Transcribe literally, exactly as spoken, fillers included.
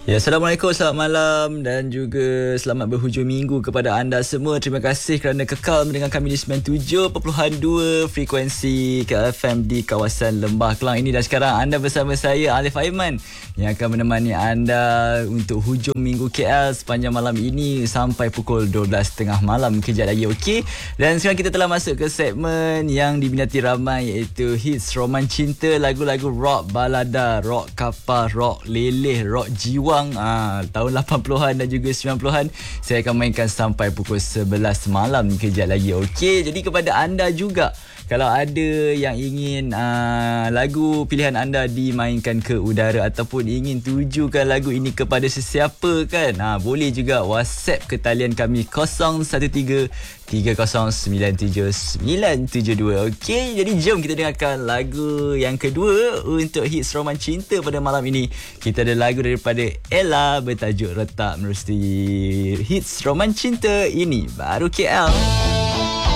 Ya, Assalamualaikum, selamat malam dan juga selamat berhujung minggu kepada anda semua. Terima kasih kerana kekal mendengar kami di sembilan puluh tujuh perpuluhan dua frekuensi K L F M di kawasan Lembah Kelang ini. Dan sekarang anda bersama saya, Alif Aiman, yang akan menemani anda untuk hujung minggu K L sepanjang malam ini sampai pukul dua belas tiga puluh malam. Kejap lagi, okey? Dan sekarang kita telah masuk ke segmen yang diminati ramai, iaitu Hits Roman Cinta, lagu-lagu rock balada, rock kapal, rock leleh, rock jiwa. Ah, tahun lapan puluhan dan juga sembilan puluhan saya akan mainkan sampai pukul sebelas malam kejap lagi. Okey, jadi kepada anda juga, kalau ada yang ingin uh, lagu pilihan anda dimainkan ke udara ataupun ingin tujukan lagu ini kepada sesiapa kan, ha, boleh juga WhatsApp ke talian kami kosong satu tiga tiga kosong sembilan tujuh sembilan tujuh dua. Okey, jadi jom kita dengarkan lagu yang kedua untuk Hits Roman Cinta pada malam ini. Kita ada lagu daripada Ella bertajuk Retak Menerusi. Hits Roman Cinta ini baru K L.